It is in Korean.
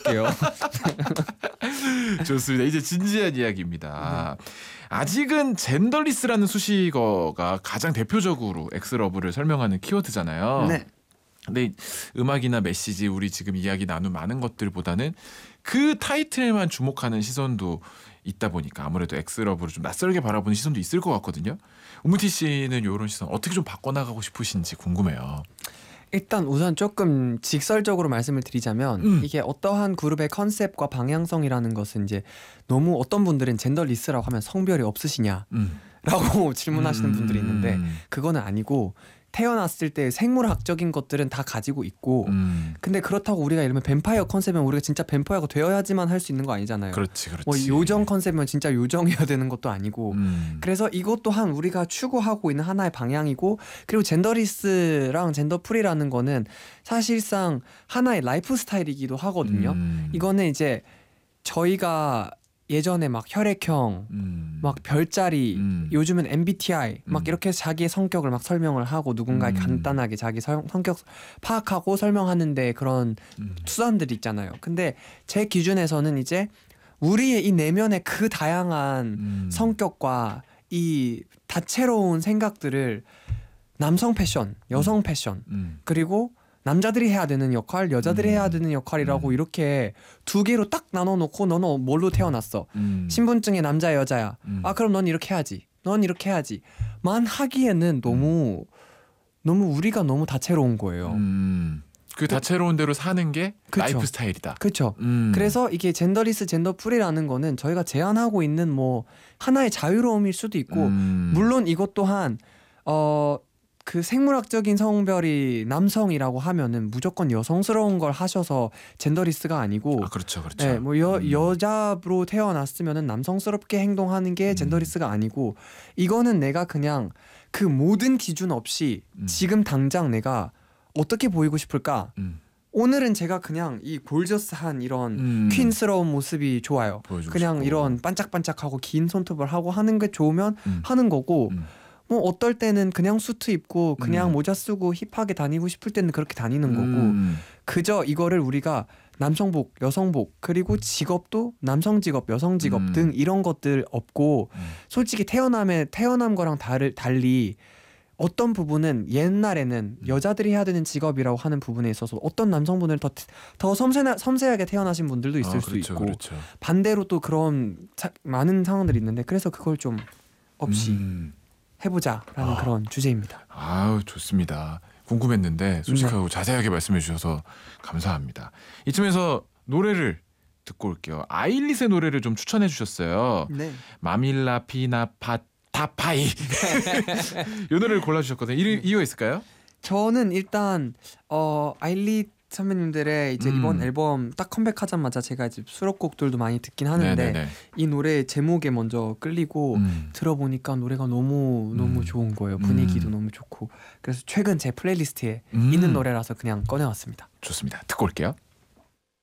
할게요. 좋습니다. 이제 진지한 이야기입니다. 아직은 젠더리스라는 수식어가 가장 대표적으로 엑스러브를 설명하는 키워드잖아요. 네. 근데 음악이나 메시지 우리 지금 이야기 나눈 많은 것들보다는 그 타이틀만 주목하는 시선도 있다 보니까 아무래도 엑스러브를 좀 낯설게 바라보는 시선도 있을 것 같거든요. 우무티 씨는 이런 시선 어떻게 좀 바꿔나가고 싶으신지 궁금해요. 일단 우선 조금 직설적으로 말씀을 드리자면 이게 어떠한 그룹의 컨셉과 방향성이라는 것은 이제 너무 어떤 분들은 젠더리스라고 하면 성별이 없으시냐라고 질문하시는 분들이 있는데 그거는 아니고 태어났을 때 생물학적인 것들은 다 가지고 있고 근데 그렇다고 우리가 이러면 뱀파이어 컨셉이면 우리가 진짜 뱀파이어가 되어야지만 할 수 있는 거 아니잖아요. 그렇지. 뭐 요정 컨셉이면 진짜 요정이어야 되는 것도 아니고 그래서 이것 또한 우리가 추구하고 있는 하나의 방향이고 그리고 젠더리스랑 젠더프리라는 거는 사실상 하나의 라이프 스타일이기도 하거든요. 이거는 이제 저희가 예전에 막 혈액형, 막 별자리, 요즘은 MBTI 막 이렇게 자기의 성격을 막 설명을 하고 누군가에게 간단하게 자기 성격 파악하고 설명하는데 그런 수단들이 있잖아요. 근데 제 기준에서는 이제 우리의 이 내면의 그 다양한 성격과 이 다채로운 생각들을 남성 패션, 여성 패션 그리고 남자들이 해야 되는 역할, 여자들이 해야 되는 역할이라고 이렇게 두 개로 딱 나눠놓고 너는 뭘로 태어났어? 신분증에 남자야 여자야. 아 그럼 넌 이렇게 해야지. 넌 이렇게 해야지. 만 하기에는 너무 우리가 너무 다채로운 거예요. 그 다채로운 대로 사는 게 그쵸. 라이프 스타일이다. 그렇죠. 그래서 이게 젠더리스, 젠더프리라는 거는 저희가 제안하고 있는 뭐 하나의 자유로움일 수도 있고 물론 이것 또한 그 생물학적인 성별이 남성이라고 하면은 무조건 여성스러운 걸 하셔서 젠더리스가 아니고 그렇죠. 네, 뭐 여자로 태어났으면은 남성스럽게 행동하는 게 젠더리스가 아니고 이거는 내가 그냥 그 모든 기준 없이 지금 당장 내가 어떻게 보이고 싶을까? 오늘은 제가 그냥 이 골저스한 이런 퀸스러운 모습이 좋아요. 그냥 싶고. 이런 반짝반짝하고 긴 손톱을 하고 하는 게 좋으면 하는 거고 뭐 어떨 때는 그냥 수트 입고 그냥 모자 쓰고 힙하게 다니고 싶을 때는 그렇게 다니는 거고 그저 이거를 우리가 남성복, 여성복 그리고 직업도 남성 직업, 여성 직업 등 이런 것들 없고 솔직히 태어남 거랑 달리 어떤 부분은 옛날에는 여자들이 해야 되는 직업이라고 하는 부분에 있어서 어떤 남성분들 더 섬세하게 태어나신 분들도 있을 수 있고 반대로 또 그런 많은 상황들이 있는데 그래서 그걸 좀 없이 해보자라는 그런 주제입니다. 아우 좋습니다. 궁금했는데 솔직하고 자세하게 말씀해 주셔서 감사합니다. 이쯤에서 노래를 듣고 올게요. 아일릿의 노래를 좀 추천해 주셨어요. 네. 마밀라 피나 다파이 이 노래를 골라주셨거든요. 이유가 있을까요? 저는 일단 아일릿 선배님들의 이제 이번 앨범 딱 컴백하자마자 제가 이제 수록곡들도 많이 듣긴 하는데 네네네. 이 노래 제목에 먼저 끌리고 들어보니까 노래가 너무 좋은 거예요. 분위기도 너무 좋고 그래서 최근 제 플레이리스트에 있는 노래라서 그냥 꺼내왔습니다. 좋습니다. 듣고 올게요.